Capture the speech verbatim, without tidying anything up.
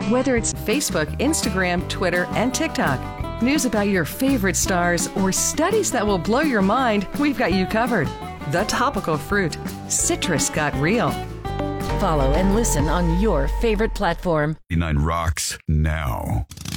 Whether it's Facebook, Instagram, Twitter, and TikTok, news about your favorite stars, or studies that will blow your mind, we've got you covered. The Topical Fruit. Citrus got real. Follow and listen on your favorite platform. ninety-nine rocks now.